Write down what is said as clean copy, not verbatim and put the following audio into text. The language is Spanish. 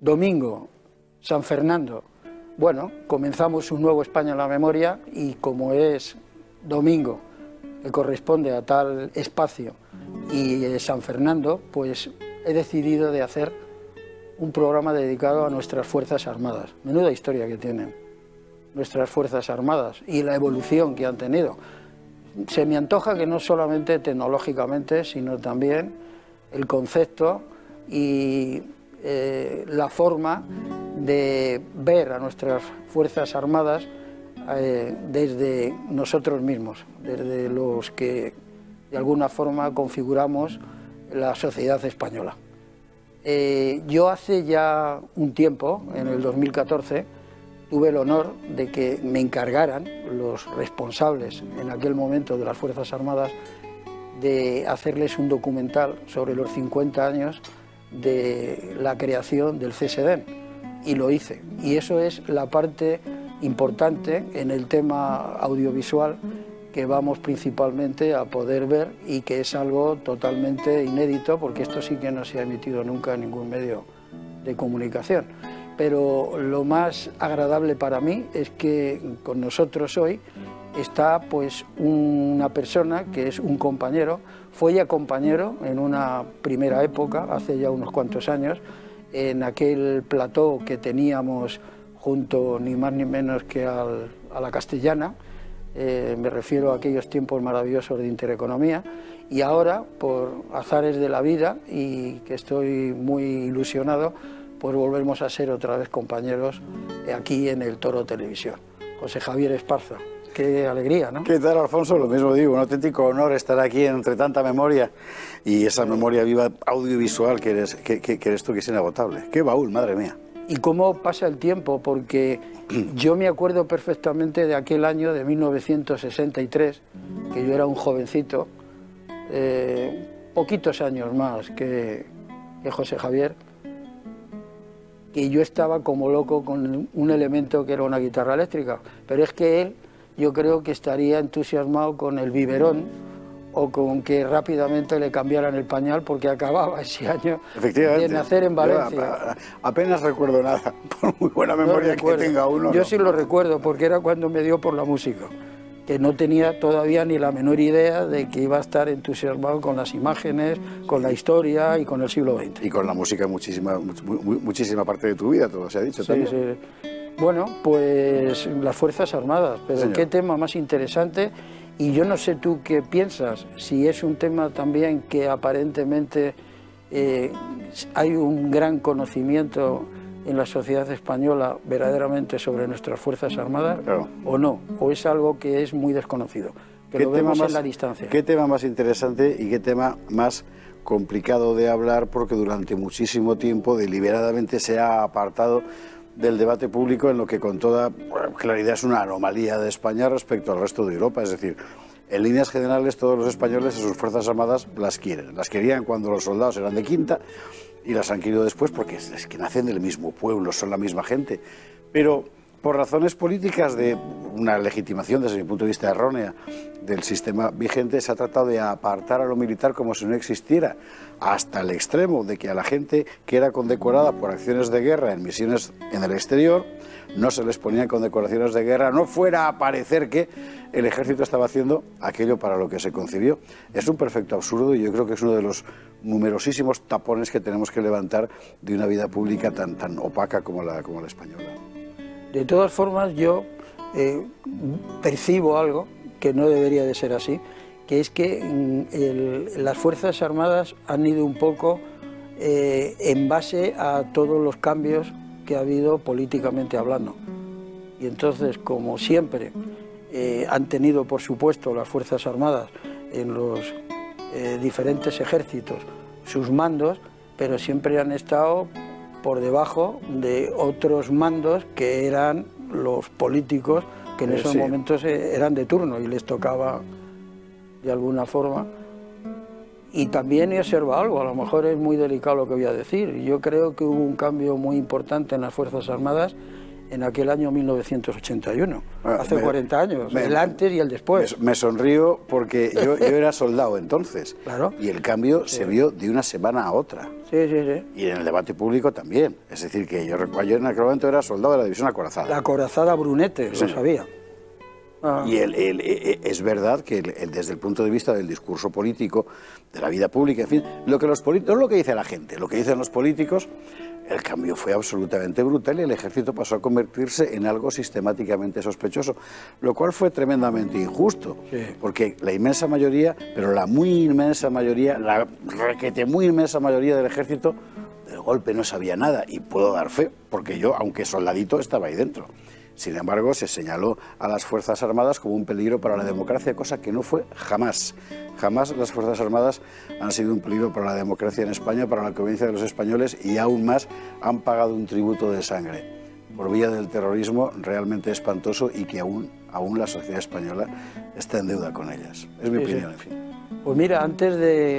Domingo, San Fernando. Bueno, comenzamos un nuevo España en la memoria y como es domingo, que corresponde a tal espacio, y San Fernando, pues he decidido de hacer un programa dedicado a nuestras Fuerzas Armadas. Menuda historia que tienen nuestras Fuerzas Armadas y la evolución que han tenido. Se me antoja que no solamente tecnológicamente, sino también el concepto y la forma de ver a nuestras Fuerzas Armadas desde nosotros mismos, desde los que de alguna forma configuramos la sociedad española. Yo hace ya un tiempo, en el 2014, tuve el honor de que me encargaran los responsables en aquel momento de las Fuerzas Armadas de hacerles un documental sobre los 50 años de la creación del CSDEN, y lo hice. Y eso es la parte importante en el tema audiovisual que vamos principalmente a poder ver y que es algo totalmente inédito, porque esto sí que no se ha emitido nunca en ningún medio de comunicación. Pero lo más agradable para mí es que con nosotros hoy está pues una persona que es un compañero, fue ya compañero en una primera época, hace ya unos cuantos años, en aquel plató que teníamos junto ni más ni menos que a la Castellana, me refiero a aquellos tiempos maravillosos de Intereconomía, y ahora, por azares de la vida, y que estoy muy ilusionado, pues volvemos a ser otra vez compañeros aquí en el Toro Televisión. José Javier Esparza, qué alegría, ¿no? ¿Qué tal, Alfonso? Lo mismo digo, un auténtico honor estar aquí entre tanta memoria y esa memoria viva audiovisual que eres tú, que es inagotable. ¡Qué baúl, madre mía! Y cómo pasa el tiempo, porque yo me acuerdo perfectamente de aquel año de 1963, que yo era un jovencito, poquitos años más que José Javier, que yo estaba como loco con un elemento que era una guitarra eléctrica, pero es que él, yo creo que estaría entusiasmado con el biberón o con que rápidamente le cambiaran el pañal porque acababa ese año de nacer en Valencia. Apenas recuerdo nada, por muy buena memoria que tenga uno. Yo sí lo recuerdo, porque era cuando me dio por la música, que no tenía todavía ni la menor idea de que iba a estar entusiasmado con las imágenes, con la historia y con el siglo XX. Y con la música muchísima parte de tu vida, todo se ha dicho también. Sí. Bueno, pues las Fuerzas Armadas, pero Señor, qué tema más interesante. Y yo no sé tú qué piensas, si es un tema también que aparentemente hay un gran conocimiento en la sociedad española verdaderamente sobre nuestras Fuerzas Armadas, claro, o no, o es algo que es muy desconocido, que lo vemos en la distancia. ¿Qué tema más interesante y qué tema más complicado de hablar, porque durante muchísimo tiempo deliberadamente se ha apartado del debate público en lo que con toda claridad es una anomalía de España respecto al resto de Europa? Es decir, en líneas generales todos los españoles a sus Fuerzas Armadas las quieren. Las querían cuando los soldados eran de quinta y las han querido después porque es que nacen del mismo pueblo, son la misma gente. Pero por razones políticas de una legitimación desde mi punto de vista errónea del sistema vigente, se ha tratado de apartar a lo militar como si no existiera, hasta el extremo de que a la gente que era condecorada por acciones de guerra en misiones en el exterior no se les ponían condecoraciones de guerra, no fuera a parecer que el ejército estaba haciendo aquello para lo que se concibió. Es un perfecto absurdo y yo creo que es uno de los numerosísimos tapones que tenemos que levantar de una vida pública tan opaca como la española. De todas formas, yo percibo algo que no debería de ser así, que es que las Fuerzas Armadas han ido un poco en base a todos los cambios que ha habido políticamente hablando. Y entonces, como siempre, han tenido, por supuesto, las Fuerzas Armadas en los diferentes ejércitos sus mandos, pero siempre han estado por debajo de otros mandos que eran los políticos, que en esos momentos eran de turno y les tocaba de alguna forma. Y también he observado algo, a lo mejor es muy delicado lo que voy a decir. Yo creo que hubo un cambio muy importante en las Fuerzas Armadas en aquel año 1981, Bueno, hace 40 años, el antes y el después. Me sonrío porque yo era soldado entonces, Claro. y el cambio se vio de una semana a otra. Sí, sí, sí. Y en el debate público también. Es decir, que yo recuerdo, yo en aquel momento era soldado de la división acorazada. La acorazada Brunete, Sí. lo sabía. Ah. Y es verdad que desde el punto de vista del discurso político, de la vida pública, en fin, lo que los políticos, no lo que dice la gente, lo que dicen los políticos, el cambio fue absolutamente brutal y el ejército pasó a convertirse en algo sistemáticamente sospechoso, lo cual fue tremendamente injusto, Sí. porque la inmensa mayoría, pero la muy inmensa mayoría, la requete muy inmensa mayoría del ejército, del golpe no sabía nada, y puedo dar fe, porque yo, aunque soldadito, estaba ahí dentro. Sin embargo, se señaló a las Fuerzas Armadas como un peligro para la democracia, cosa que no fue jamás. Jamás las Fuerzas Armadas han sido un peligro para la democracia en España, para la convivencia de los españoles, y aún más han pagado un tributo de sangre por vía del terrorismo realmente espantoso y que aún la sociedad española está en deuda con ellas. Es mi opinión, en fin. Pues mira, antes de